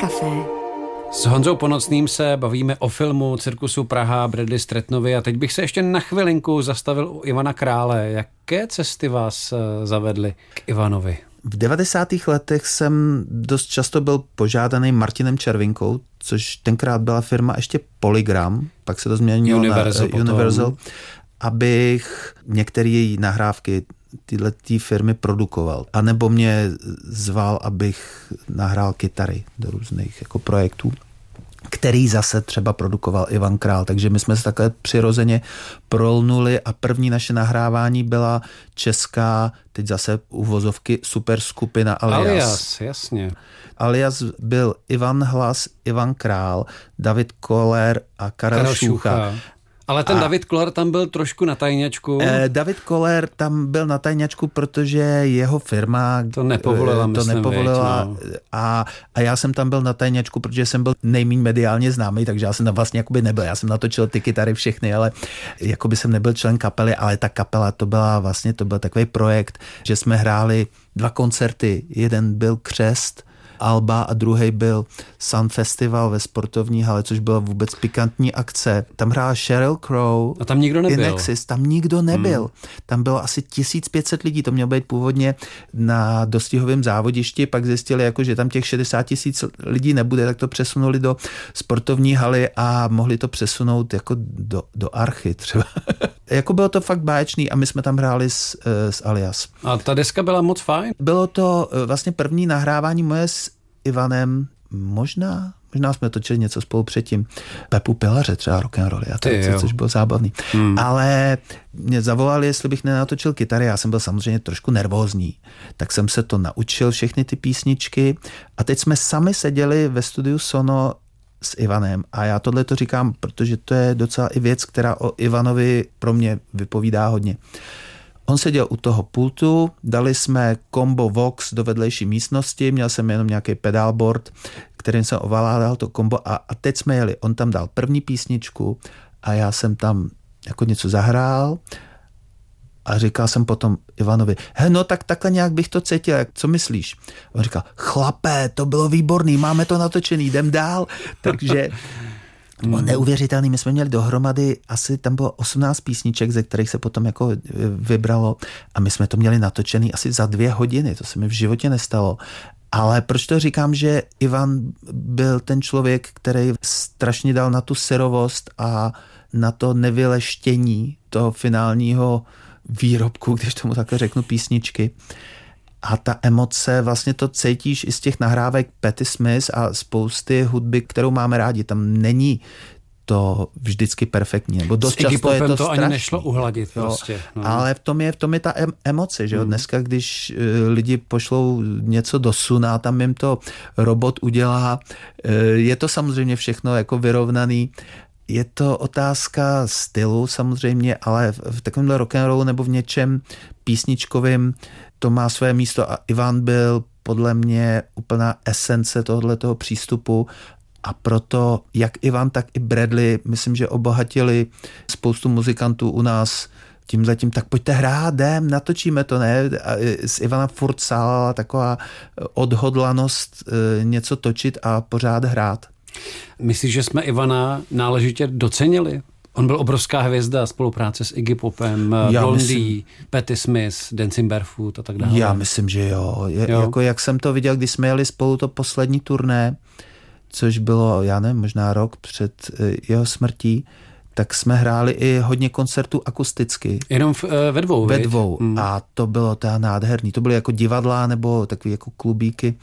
Café. S Honzou Ponocným se bavíme o filmu Cirkusu Praha Bradley Strattonovi a teď bych se ještě na chvilinku zastavil u Ivana Krále. Jaké cesty vás zavedly k Ivanovi? V 90. letech jsem dost často byl požádaný Martinem Červinkou, což tenkrát byla firma ještě Polygram, pak se to změnilo Universal na Universal, abych některé její nahrávky tyhle firmy produkoval. A nebo mě zval, abych nahrál kytary do různých jako projektů, který zase třeba produkoval Ivan Král. Takže my jsme se takhle přirozeně prolnuli a první naše nahrávání byla česká, teď zase uvozovky, super skupina Alias. Alias, jasně. Alias byl Ivan Hlas, Ivan Král, David Koller a Karel Šucha. Ale ten David Koller tam byl trošku na tajňačku. David Koller tam byl na tajňačku, protože jeho firma to nepovolila. A já jsem tam byl na tajňačku, protože jsem byl nejméně mediálně známý, takže já jsem tam vlastně jakoby nebyl. Já jsem natočil ty kytary všechny, ale jakoby jsem nebyl člen kapely, ale ta kapela to byl takový projekt, že jsme hráli 2 koncerty. Jeden byl Křest Alba a druhý byl Sun Festival ve sportovní hale, což byla vůbec pikantní akce. Tam hrála Sheryl Crow. A tam nikdo nebyl. Inexis, tam nikdo nebyl. Tam bylo asi 1500 lidí, to mělo být původně na dostihovém závodišti, pak zjistili, jako, že tam těch 60 000 lidí nebude, tak to přesunuli do sportovní haly a mohli to přesunout jako do Archy třeba. Jako bylo to fakt báječný a my jsme tam hráli s Alias. A ta deska byla moc fajn? Bylo to vlastně první nahrávání moje s Ivanem, možná jsme točili něco spolu předtím. Pepu Pilaře třeba rock'n'rolly, což bylo zábavný. Ale mě zavolali, jestli bych nenatočil kytary, já jsem byl samozřejmě trošku nervózní, tak jsem se to naučil, všechny ty písničky a teď jsme sami seděli ve studiu Sono s Ivanem a já tohle to říkám, protože to je docela i věc, která o Ivanovi pro mě vypovídá hodně. On seděl u toho pultu, dali jsme kombo Vox do vedlejší místnosti, měl jsem jenom nějaký pedálboard, kterým jsem ovládal to kombo a teď jsme jeli. On tam dal první písničku a já jsem tam jako něco zahrál a říkal jsem potom Ivanovi, no tak takhle nějak bych to cítil, co myslíš? On říkal, chlape, to bylo výborný, máme to natočený, jdem dál. Takže to bylo neuvěřitelný, my jsme měli dohromady, asi tam bylo 18 písniček, ze kterých se potom jako vybralo a my jsme to měli natočený asi za 2 hodiny, to se mi v životě nestalo. Ale proč to říkám, že Ivan byl ten člověk, který strašně dal na tu syrovost a na to nevyleštění toho finálního výrobku, když tomu takhle řeknu, písničky. A ta emoce, vlastně to cítíš i z těch nahrávek Patti Smith a spousty hudby, kterou máme rádi. Tam není to vždycky perfektní. Nebo dost často je to strašný. Ani nešlo uhladit prostě. No. Ale v tom je ta emoce, že jo? Dneska, když lidi pošlou něco do Suna, tam jim to robot udělá. Je to samozřejmě všechno jako vyrovnaný. Je to otázka stylu samozřejmě, ale v takovémhle rock'n'rollu nebo v něčem písničkovým to má své místo a Ivan byl podle mě úplná esence tohoto přístupu a proto jak Ivan, tak i Bradley, myslím, že obohatili spoustu muzikantů u nás tímhletím, tak pojďte hrát, natočíme to, ne? A z Ivana furt sála taková odhodlanost něco točit a pořád hrát. Myslíš, že jsme Ivana náležitě docenili? On byl obrovská hvězda, spolupráce s Iggy Popem, Blondie, Patti Smith, Dancing Barefoot a tak dále. Já myslím, že jo. Jako jak jsem to viděl, když jsme jeli spolu to poslední turné, což bylo, já nevím, možná rok před jeho smrtí, tak jsme hráli i hodně koncertů akusticky. Jenom ve dvou, Ve dvou. A to bylo teda nádherný. To byly jako divadla nebo takový jako klubíky.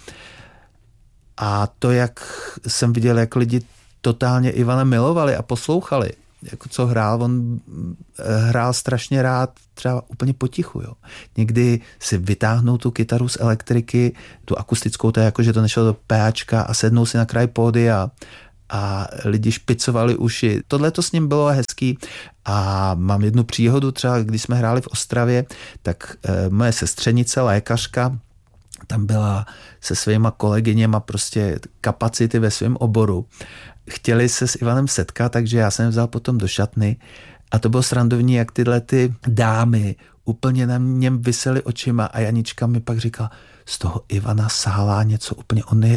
A to, jak jsem viděl, jak lidi totálně Ivana milovali a poslouchali, jako co hrál, on hrál strašně rád třeba úplně potichu. Jo. Někdy si vytáhnou tu kytaru z elektriky, tu akustickou, to je jako, že to nešlo do PAčka a sednou si na kraj pódia a lidi špicovali uši. Tohle to s ním bylo hezký a mám jednu příhodu, třeba když jsme hráli v Ostravě, tak moje sestřenice, lékařka, tam byla se svýma kolegyněma prostě kapacity ve svém oboru. Chtěli se s Ivanem setkat, takže já jsem vzal potom do šatny a to bylo srandovní, jak tyhle ty dámy úplně na něm visely očima a Janička mi pak říkala, z toho Ivana sálá něco úplně, on je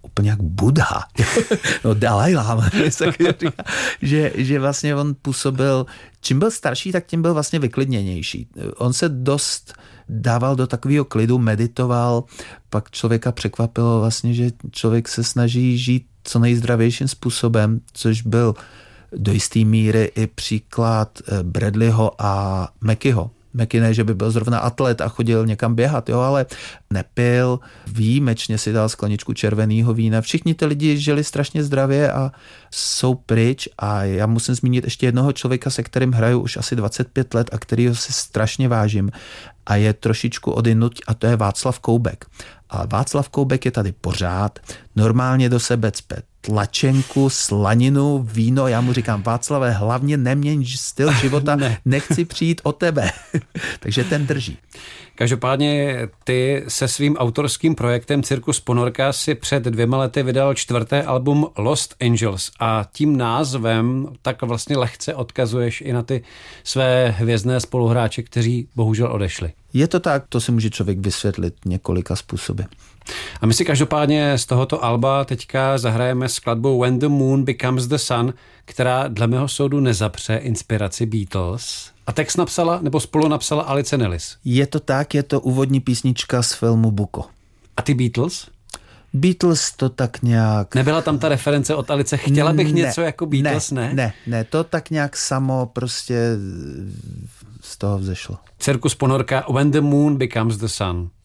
úplně jak Buddha. No Dalaj Lama, že vlastně on působil, čím byl starší, tak tím byl vlastně vyklidněnější. On se dost dával do takového klidu, meditoval, pak člověka překvapilo vlastně, že člověk se snaží žít co nejzdravějším způsobem, což byl do jisté míry i příklad Bradleyho a Mackeyho. Mackie ne, že by byl zrovna atlet a chodil někam běhat, jo, ale nepil, výjimečně si dal skleničku červeného vína. Všichni ty lidi žili strašně zdravě a jsou pryč a já musím zmínit ještě jednoho člověka, se kterým hraju už asi 25 let a kterýho si strašně vážím a je trošičku odjinud a to je Václav Koubek. A Václav Koubek je tady pořád, normálně do sebe cpe tlačenku, slaninu, víno, já mu říkám, Václave, hlavně neměň styl života, nechci přijít o tebe. Takže ten drží. Každopádně ty se svým autorským projektem Cirkus Ponorka si před 2 lety vydal 4. album Lost Angels a tím názvem tak vlastně lehce odkazuješ i na ty své hvězdné spoluhráče, kteří bohužel odešli. Je to tak, to si může člověk vysvětlit několika způsoby. A my si každopádně z tohoto alba teďka zahrajeme skladbu When the Moon Becomes the Sun, která dle mého soudu nezapře inspiraci Beatles. A text napsala, nebo spolu napsala Alice Nellis. Je to tak, je to úvodní písnička z filmu Buko. A ty Beatles? Beatles to tak nějak... Nebyla tam ta reference od Alice, chtěla bych něco jako Beatles, ne? Ne, to tak nějak samo prostě z toho vzešlo. Cirkus Ponorka When the Moon Becomes the Sun.